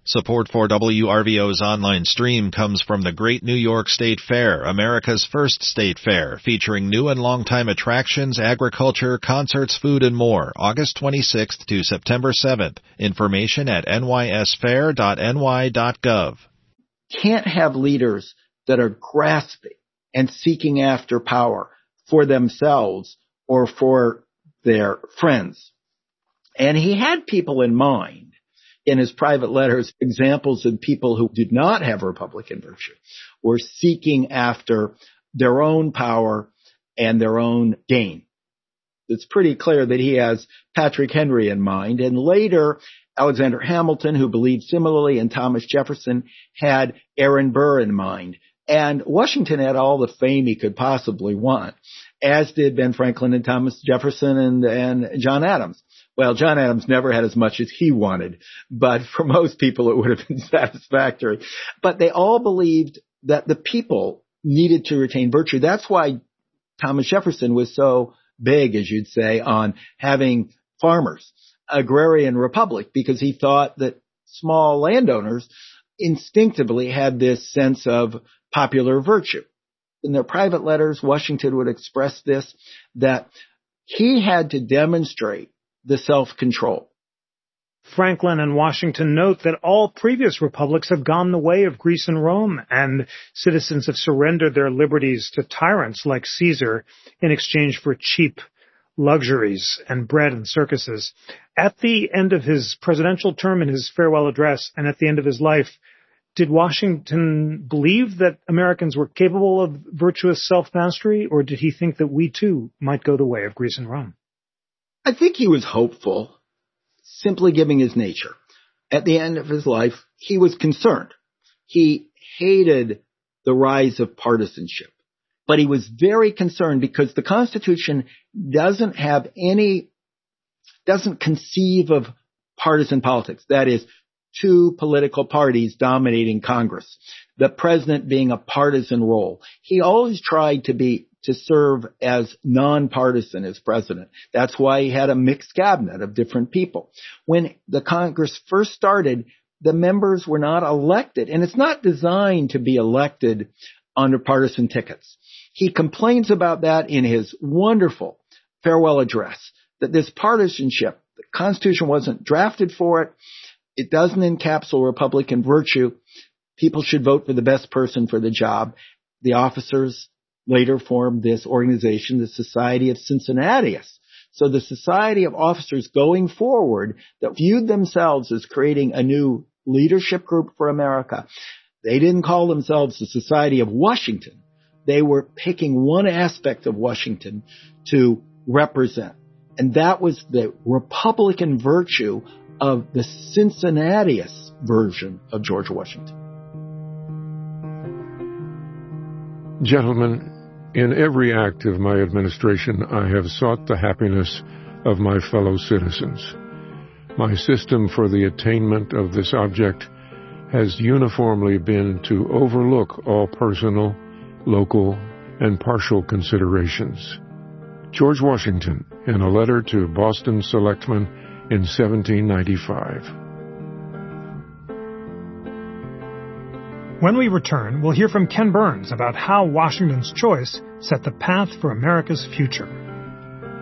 Support for WRVO's online stream comes from the Great New York State Fair, America's first state fair, featuring new and longtime attractions, agriculture, concerts, food, and more, August 26th to September 7th. Information at nysfair.ny.gov. Can't have leaders that are grasping and seeking after power for themselves or for their friends. And he had people in mind. In his private letters, examples of people who did not have Republican virtue were seeking after their own power and their own gain. It's pretty clear that he has Patrick Henry in mind. And later, Alexander Hamilton, who believed similarly, and Thomas Jefferson had Aaron Burr in mind. And Washington had all the fame he could possibly want, as did Ben Franklin and Thomas Jefferson and John Adams. Well, John Adams never had as much as he wanted, but for most people it would have been satisfactory. But they all believed that the people needed to retain virtue. That's why Thomas Jefferson was so big, as you'd say, on having farmers, agrarian republic, because he thought that small landowners instinctively had this sense of popular virtue. In their private letters, Washington would express this, that he had to demonstrate the self-control. Franklin and Washington note that all previous republics have gone the way of Greece and Rome, and citizens have surrendered their liberties to tyrants like Caesar in exchange for cheap luxuries and bread and circuses. At the end of his presidential term in his farewell address and at the end of his life, did Washington believe that Americans were capable of virtuous self-mastery, or did he think that we too might go the way of Greece and Rome? I think he was hopeful, simply given his nature. At the end of his life, he was concerned. He hated the rise of partisanship, but he was very concerned because the Constitution doesn't conceive of partisan politics. That is, two political parties dominating Congress, the president being a partisan role. He always tried to serve as nonpartisan as president. That's why he had a mixed cabinet of different people. When the Congress first started, the members were not elected, and it's not designed to be elected under partisan tickets. He complains about that in his wonderful farewell address, that this partisanship, the Constitution wasn't drafted for it. It doesn't encapsulate Republican virtue. People should vote for the best person for the job. The officers later formed this organization, the Society of Cincinnatus. So the Society of Officers going forward that viewed themselves as creating a new leadership group for America. They didn't call themselves the Society of Washington. They were picking one aspect of Washington to represent. And that was the Republican virtue of the Cincinnatus version of George Washington. Gentlemen, in every act of my administration, I have sought the happiness of my fellow citizens. My system for the attainment of this object has uniformly been to overlook all personal, local, and partial considerations. George Washington, in a letter to Boston selectmen in 1795. When we return, we'll hear from Ken Burns about how Washington's choice set the path for America's future.